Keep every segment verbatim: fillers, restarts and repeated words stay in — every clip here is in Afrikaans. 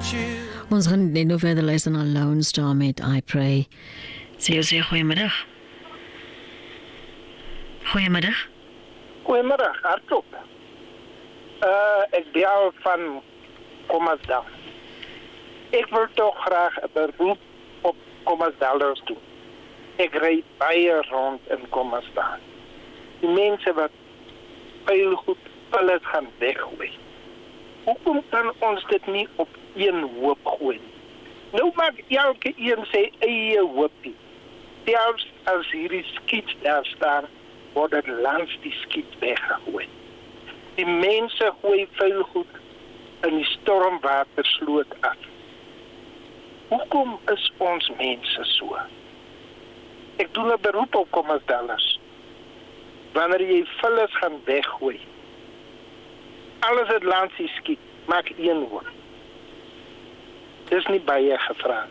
Ons gaan net nou verder luister na Lone Star met I Pray. Sê jy goeiemiddag. Goeiemiddag. Goeiemiddag, hartop. Uh, ek bel van Kommersdal. Ek wil toch graag 'n beroep op Kommersdalers doen. Ek ry baie rond in Kommersdal. Die mense wat veel goed alles gaan weggooi. Hoekom kan ons dit nie op een hoop gooi? Nou maak elke een sy eie hoopie. Selfs as hierdie skiet daar staan, word het langs die skiet weggegooi. Die mense gooi vuil goed in die stormwatersloot af. Hoekom is ons mense so? Ek doen 'n beroep op Kommersdalers. Wanneer jy vullis gaan weggooi, alles het langs die skiet, maak een hoop. Dis nie baie gevra.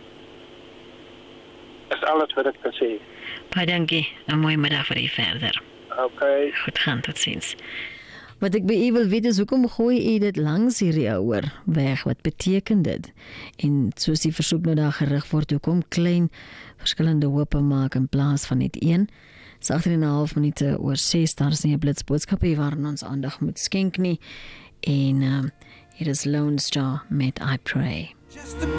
Dis alles wat ek kan sê. Baie dankie. 'n Mooi middag vir u verder. Okay. Goed gaan, tot ziens. Wat ek by u wil weet is, hoekom gooi u dit langs hierdie ouer weg? Wat beteken dit? En soos die versoek nou daar gerig word, hoekom klein verskillende hoope maak in plaas van net een? Dis agter en 'n half minute oor ses, daar is nie 'n blitsboodskap hier waarin ons aandag moet skenk nie. En um, hier is Lone Star met I Pray.